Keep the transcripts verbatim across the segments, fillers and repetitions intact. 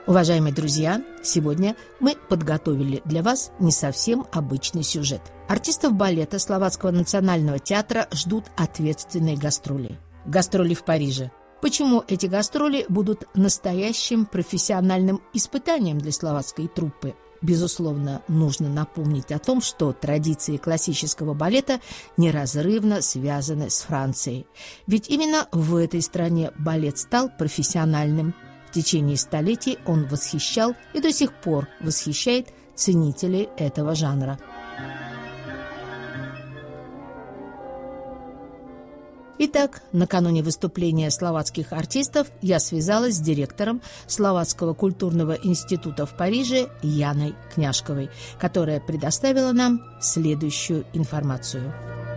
Уважаемые друзья, сегодня мы подготовили для вас не совсем обычный сюжет. Артистов балета Словацкого национального театра ждут ответственные гастроли. Гастроли в Париже. Почему эти гастроли будут настоящим профессиональным испытанием для словацкой труппы? Безусловно, нужно напомнить о том, что традиции классического балета неразрывно связаны с Францией. Ведь именно в этой стране балет стал профессиональным. В течение столетий он восхищал и до сих пор восхищает ценителей этого жанра. Итак, накануне выступления словацких артистов я связалась с директором Словацкого культурного института в Париже Яной Княжковой, которая предоставила нам следующую информацию.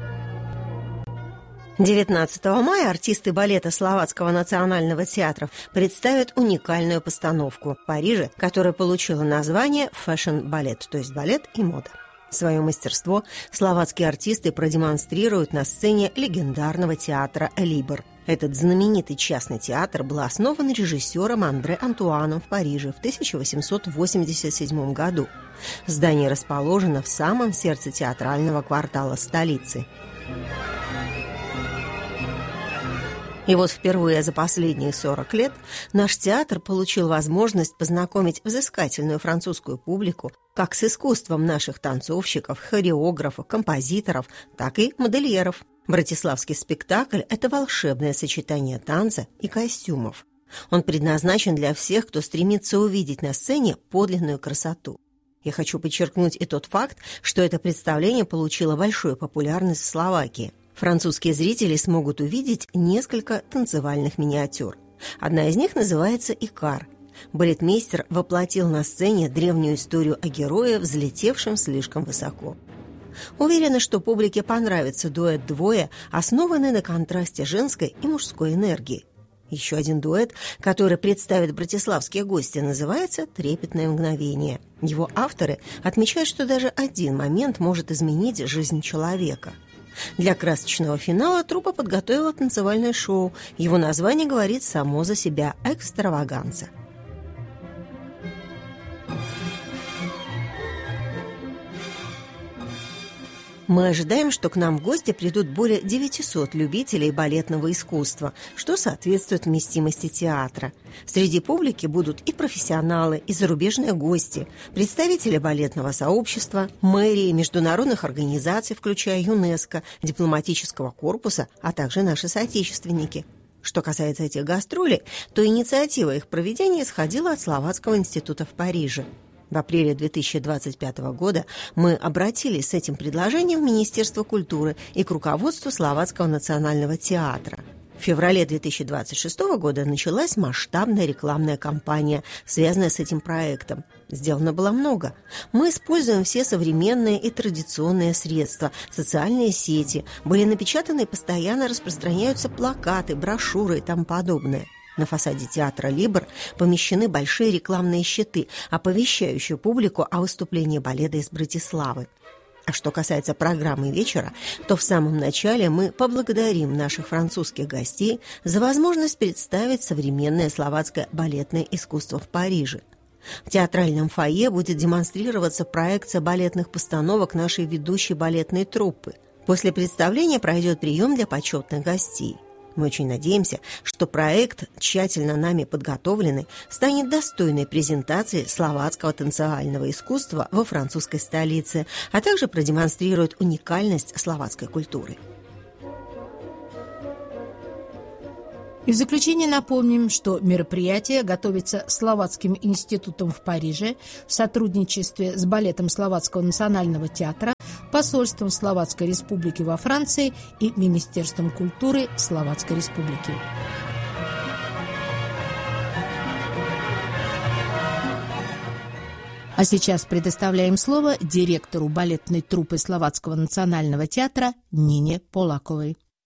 девятнадцатого мая артисты балета Словацкого национального театра представят уникальную постановку в Париже, которая получила название «Фэшн-балет», то есть балет и мода. Свое мастерство словацкие артисты продемонстрируют на сцене легендарного театра «Либр». Этот знаменитый частный театр был основан режиссером Андре Антуаном в Париже в тысяча восемьсот восемьдесят седьмом году. Здание расположено в самом сердце театрального квартала столицы. И вот впервые за последние сорок лет наш театр получил возможность познакомить взыскательную французскую публику как с искусством наших танцовщиков, хореографов, композиторов, так и модельеров. Братиславский спектакль – это волшебное сочетание танца и костюмов. Он предназначен для всех, кто стремится увидеть на сцене подлинную красоту. Я хочу подчеркнуть и тот факт, что это представление получило большую популярность в Словакии. Французские зрители смогут увидеть несколько танцевальных миниатюр. Одна из них называется «Икар». Балетмейстер воплотил на сцене древнюю историю о герое, взлетевшем слишком высоко. Уверена, что публике понравится дуэт «Двое», основанный на контрасте женской и мужской энергии. Еще один дуэт, который представят братиславские гости, называется «Трепетное мгновение». Его авторы отмечают, что даже один момент может изменить жизнь человека. Для красочного финала труппа подготовила танцевальное шоу. Его название говорит само за себя – «Экстраваганца». Мы ожидаем, что к нам в гости придут более девятисот любителей балетного искусства, что соответствует вместимости театра. Среди публики будут и профессионалы, и зарубежные гости, представители балетного сообщества, мэрии, международных организаций, включая ЮНЕСКО, дипломатического корпуса, а также наши соотечественники. Что касается этих гастролей, то инициатива их проведения исходила от Словацкого института в Париже. В апреле две тысячи двадцать пятого года мы обратились с этим предложением в Министерство культуры и к руководству Словацкого национального театра. В феврале две тысячи двадцать шестого года началась масштабная рекламная кампания, связанная с этим проектом. Сделано было много. Мы используем все современные и традиционные средства, социальные сети. Были напечатаны и постоянно распространяются плакаты, брошюры и тому подобное. На фасаде театра «Либр» помещены большие рекламные щиты, оповещающие публику о выступлении балета из Братиславы. А что касается программы вечера, то в самом начале мы поблагодарим наших французских гостей за возможность представить современное словацкое балетное искусство в Париже. В театральном фойе будет демонстрироваться проекция балетных постановок нашей ведущей балетной труппы. После представления пройдет прием для почетных гостей. Мы очень надеемся, что проект, тщательно нами подготовленный, станет достойной презентацией словацкого танцевального искусства во французской столице, а также продемонстрирует уникальность словацкой культуры. И в заключение напомним, что мероприятие готовится Словацким институтом в Париже в сотрудничестве с балетом Словацкого национального театра, посольством Словацкой Республики во Франции и Министерством культуры Словацкой Республики. А сейчас предоставляем слово директору балетной труппы Словацкого национального театра Нине Полаковой.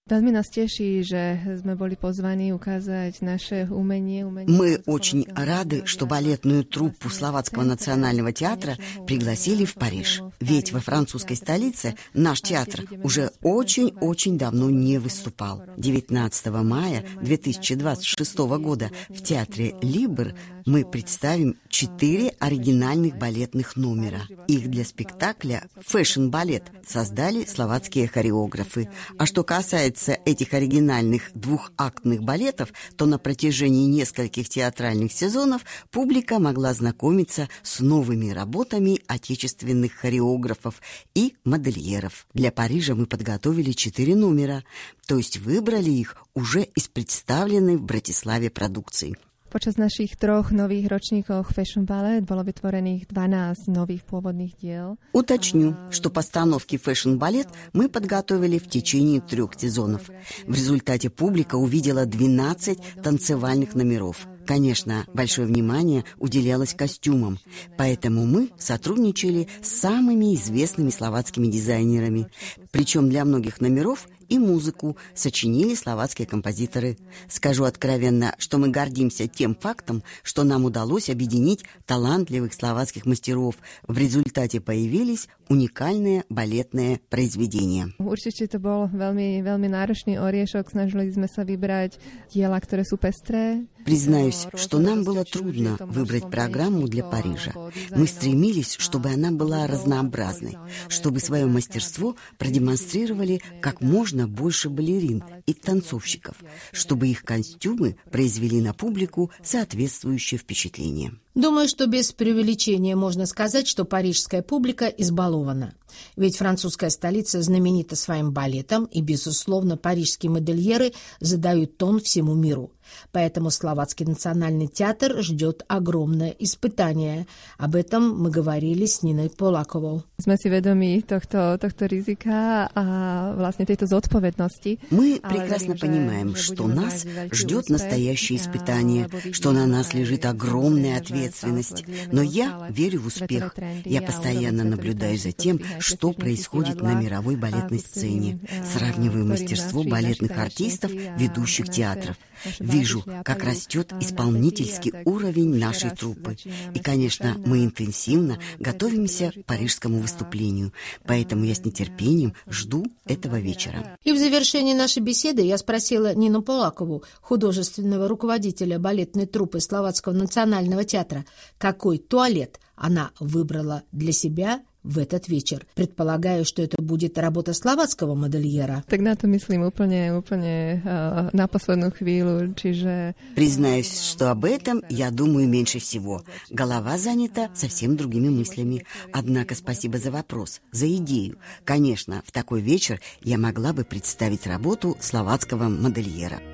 Veľmi nás teší, že sme boli pozvaní ukázať naše умение. Мы очень рады, что балетную труппу Словацкого национального театра пригласили в Париж. Ведь во французской столице наш театр уже очень-очень давно не выступал. девятнадцатого мая две тысячи двадцать шестого года в театре «Либр» мы представим четыре оригинальных балетных номера. Их для спектакля «Фэшн-балет» создали словацкие хореографы. А что касается этих оригинальных двухактных балетов, то на протяжении нескольких театральных сезонов публика могла знакомиться с новыми работами отечественных хореографов и модельеров. Для Парижа мы подготовили четыре номера, то есть выбрали их уже из представленной в Братиславе продукции. Počas našich troch nových ročníkoch Fashion Ballet bolo vytvorených dvanásť новых pôvodných diel. Уточню, что постановки Fashion Ballet мы подготовили в течение трех сезонов. В результате публика увидела двенадцать танцевальных номеров. Конечно, большое внимание уделялось костюмам, поэтому мы сотрудничали с самыми известными словацкими дизайнерами. Причем для многих номеров и музыку сочинили словацкие композиторы. Скажу откровенно, что мы гордимся тем фактом, что нам удалось объединить талантливых словацких мастеров. В результате появились уникальные балетные произведения. Určite to bol veľmi, veľmi náročný oriešok. Snažili sme sa vybrať diela, ktoré sú pestré. Признаюсь, что нам было трудно выбрать программу для Парижа. Мы стремились, чтобы она была разнообразной, чтобы свое мастерство продемонстрировали как можно больше балерин и танцовщиков, чтобы их костюмы произвели на публику соответствующее впечатление. Думаю, что без преувеличения можно сказать, что парижская публика избалована. Ведь французская столица знаменита своим балетом, и, безусловно, парижские модельеры задают тон всему миру. Поэтому Словацкий национальный театр ждет огромное испытание. Об этом мы говорили с Ниной Полаковou. Sme si vedomi tohto, tohto rizika a vlastne tejto zodpovednosti. Мы прекрасно понимаем, что нас ждет настоящее испытание, что на нас лежит огромная ответственность. Но я верю в успех. Я постоянно наблюдаю за тем, что происходит на мировой балетной сцене. Сравниваю мастерство балетных артистов ведущих театров. Вижу, как растет исполнительский уровень нашей труппы. И, конечно, мы интенсивно готовимся к парижскому выступлению. Поэтому я с нетерпением жду этого вечера. И в завершении нашей беседы я спросила Нину Полакову, художественного руководителя балетной труппы Словацкого национального театра, какой туалет она выбрала для себя в этот вечер. Предполагаю, что это будет работа словацкого модельера. Так на to myslím úplne, úplne uh, na poslednú chvíľu, čiže... Признаюсь, что об этом я думаю меньше всего. Голова занята совсем другими мыслями. Однако спасибо за вопрос, за идею. Конечно, в такой вечер я могла бы представить работу словацкого модельера.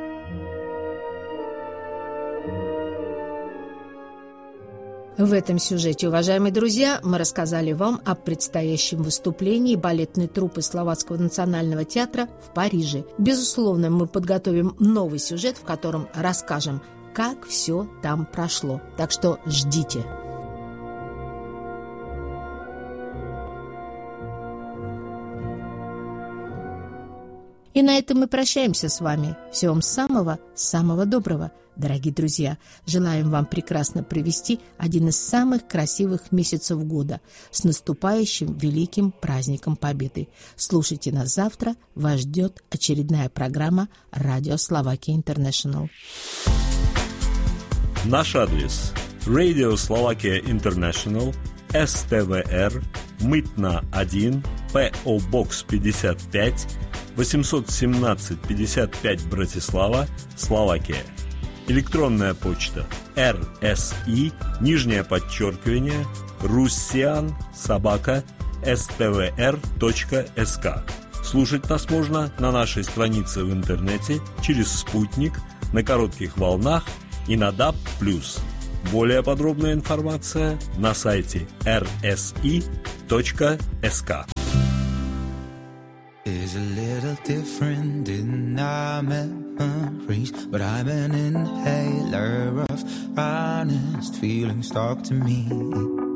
В этом сюжете, уважаемые друзья, мы рассказали вам о предстоящем выступлении балетной труппы Словацкого национального театра в Париже. Безусловно, мы подготовим новый сюжет, в котором расскажем, как все там прошло. Так что ждите. И на этом мы прощаемся с вами. Всего вам самого-самого доброго, дорогие друзья. Желаем вам прекрасно провести один из самых красивых месяцев года с наступающим великим праздником Победы. Слушайте нас завтра. Вас ждет очередная программа «Радио Словакия Интернешнл». Наш адрес: Radio Slovakia International, эс тэ вэ эр, Мытна один, пэ о Box пятьдесят пять, восемьсот семнадцать пятьдесят пять Братислава, Словакия. Электронная почта эр эс и, нижнее подчеркивание, russian собака эс тэ вэ эр точка эс ка. Слушать нас можно на нашей странице в интернете, через спутник, на коротких волнах и на даб плюс. Более подробная информация на сайте эр эс и точка эс ка. Is a little different in our memories, but I'm an inhaler of honest feelings. Talk to me.